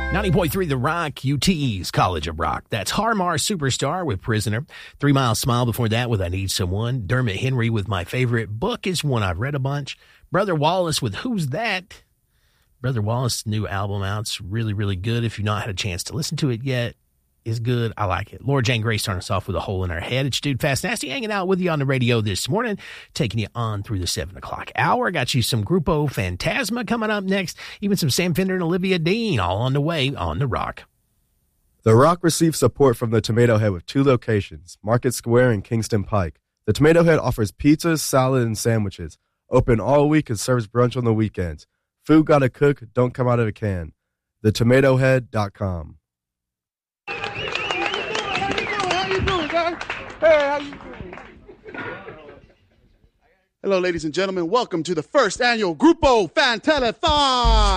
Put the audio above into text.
90.3 The Rock, UT's College of Rock. That's Harmar Superstar with Prisoner. 3 Mile Smile before that with I Need Someone. Dermot Henry with My Favorite Book is one I've read a bunch. Brother Wallace with Who's That? Brother Wallace's new album out. It's really, really good. If you've not had a chance to listen to it yet, it's good. I like it. Laura Jane Gray starting us off with A Hole in Our Head. It's Dude Fast Nasty hanging out with you on the radio this morning, taking you on through the 7 o'clock hour. Got you some Grupo Fantasma coming up next, even some Sam Fender and Olivia Dean all on the way on The Rock. The Rock receives support from the Tomato Head with 2 locations, Market Square and Kingston Pike. The Tomato Head offers pizzas, salad, and sandwiches. Open all week and serves brunch on the weekends. Food gotta cook, don't come out of a can. TheTomatoHead.com. Hey, how you doing? Hello, ladies and gentlemen. Welcome to the first annual Grupo Fan Telethon.